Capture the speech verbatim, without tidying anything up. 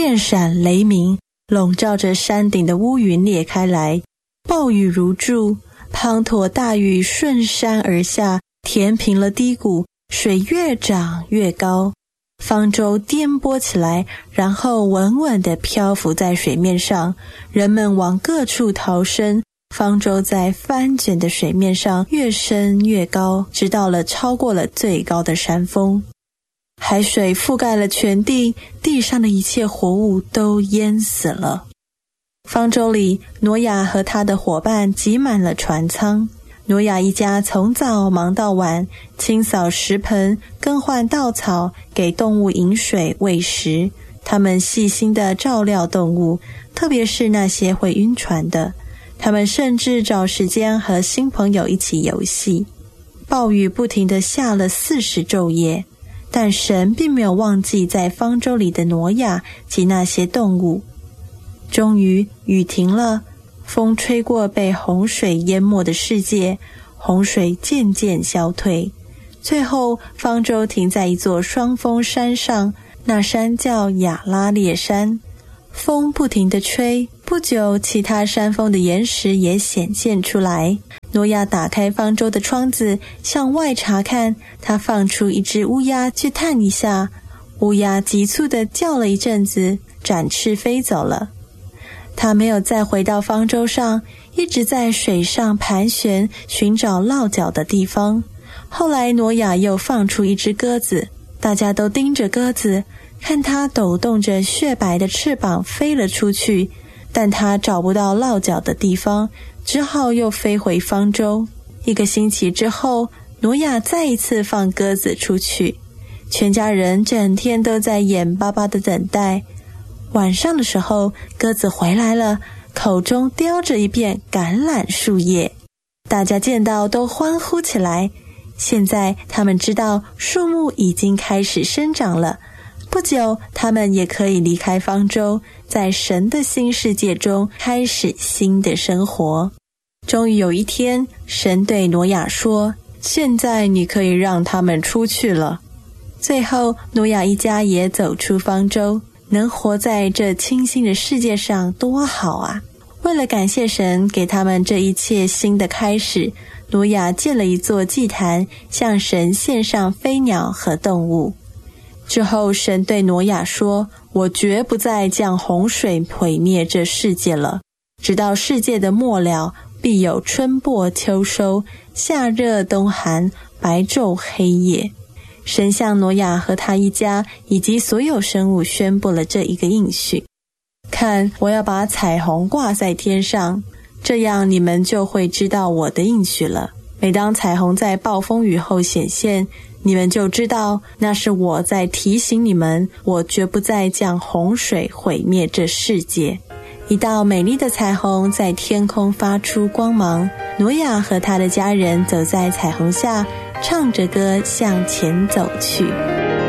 电闪雷鸣，笼罩着山顶的乌云裂开来，暴雨如注，滂沱大雨顺山而下，填平了低谷，水越涨越高，方舟颠簸起来，然后稳稳地漂浮在水面上，人们往各处逃生，方舟在翻卷的水面上越升越高，直到了超过了最高的山峰。海水覆盖了全地，地上的一切活物都淹死了。方舟里，挪亚和他的伙伴挤满了船舱。挪亚一家从早忙到晚，清扫石盆，更换稻草，给动物饮水喂食。他们细心地照料动物，特别是那些会晕船的。他们甚至找时间和新朋友一起游戏。暴雨不停地下了四十昼夜，但神并没有忘记在方舟里的挪亚及那些动物。终于雨停了，风吹过被洪水淹没的世界，洪水渐渐消退，最后方舟停在一座双峰山上，那山叫亚拉列山。风不停地吹，不久其他山峰的岩石也显现出来。挪亚打开方舟的窗子，向外查看，他放出一只乌鸦去探一下，乌鸦急促地叫了一阵子，展翅飞走了。他没有再回到方舟上，一直在水上盘旋，寻找落脚的地方。后来挪亚又放出一只鸽子，大家都盯着鸽子，看它抖动着雪白的翅膀飞了出去，但它找不到落脚的地方，只好又飞回方舟。一个星期之后，挪亚再一次放鸽子出去，全家人整天都在眼巴巴地等待。晚上的时候，鸽子回来了，口中叼着一片橄榄树叶。大家见到都欢呼起来。现在他们知道树木已经开始生长了，不久他们也可以离开方舟，在神的新世界中开始新的生活。终于有一天，神对挪亚说，现在你可以让他们出去了。最后挪亚一家也走出方舟，能活在这清新的世界上多好啊！为了感谢神给他们这一切新的开始，挪亚建了一座祭坛，向神献上飞鸟和动物。之后神对挪亚说，我绝不再降洪水毁灭这世界了，直到世界的末了，必有春播秋收，夏热冬寒，白昼黑夜。神向挪亚和他一家以及所有生物宣布了这一个应许。看，我要把彩虹挂在天上，这样你们就会知道我的应许了。每当彩虹在暴风雨后显现，你们就知道那是我在提醒你们，我绝不再降洪水毁灭这世界。一道美丽的彩虹在天空发出光芒，挪亚和他的家人走在彩虹下，唱着歌向前走去。